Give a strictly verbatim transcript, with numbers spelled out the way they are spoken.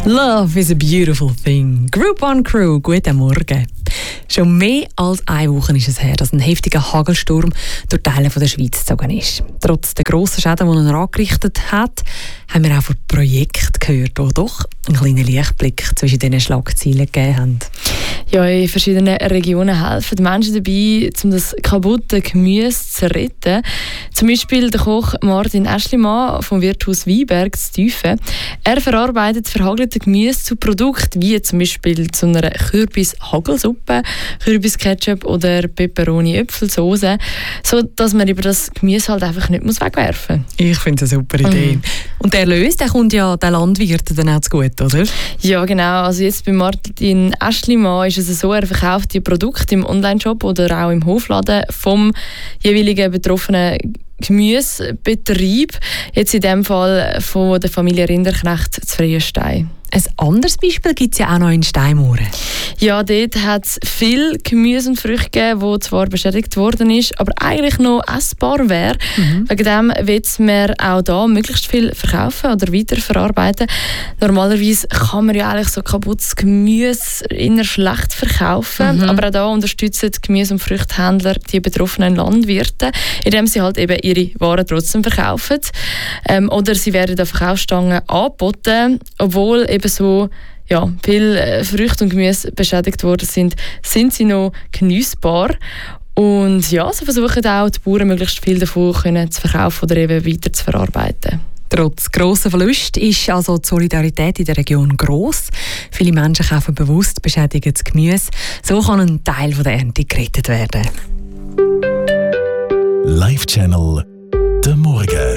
Love is a beautiful thing. Group on Crew, guten Morgen. Schon mehr als eine Woche ist es her, dass ein heftiger Hagelsturm durch Teile der Schweiz gezogen ist. Trotz der grossen Schäden, die er angerichtet hat, haben wir auch von Projekten gehört, die doch einen kleinen Lichtblick zwischen diesen Schlagzeilen gegeben haben. Ja, in verschiedenen Regionen helfen Menschen dabei, um das kaputte Gemüse zu retten. Zum Beispiel der Koch Martin Aeschlimann vom Wirtshaus Weinberg zu Tüfen. Er verarbeitet verhagelte Gemüse zu Produkten wie zum Beispiel zu einer Kürbis-Hagelsuppe, Kürbisketchup oder Peperoni-Äpfelsauce, so dass man über das Gemüse halt einfach nicht wegwerfen muss. Ich finde es eine super Idee. Mhm. Und der Erlös, der kommt ja den Landwirten dann auch zu gut, oder? Ja, genau. Also jetzt bei Martin Aeschlimann ist es so, er verkauft die Produkte im Onlineshop oder auch im Hofladen vom jeweiligen betroffenen Gemüsebetrieb. Jetzt in dem Fall von der Familie Rinderknecht zu Freienstein. Ein anderes Beispiel gibt es ja auch noch in Steinmoren. Ja, dort hat es viel Gemüse und Früchte gegeben, die zwar beschädigt worden ist, aber eigentlich noch essbar wäre. Mhm. Wegen dem will man auch da möglichst viel verkaufen oder weiterverarbeiten. Normalerweise kann man ja eigentlich so kaputtes Gemüse eher schlecht verkaufen, mhm. aber auch da unterstützen die Gemüse- und Früchtehändler die betroffenen Landwirte, indem sie halt eben ihre Waren trotzdem verkaufen. Ähm, oder sie werden an Verkaufsstangen angeboten, obwohl eben so ja, viele Früchte und Gemüse beschädigt worden sind, sind sie noch geniessbar. Und ja, sie versuchen auch, die Bauern möglichst viel davon können zu verkaufen oder eben weiter zu verarbeiten. Trotz grosser Verluste ist also die Solidarität in der Region gross. Viele Menschen kaufen bewusst beschädigtes Gemüse. So kann ein Teil der Ernte gerettet werden. Live Channel, der Morgen.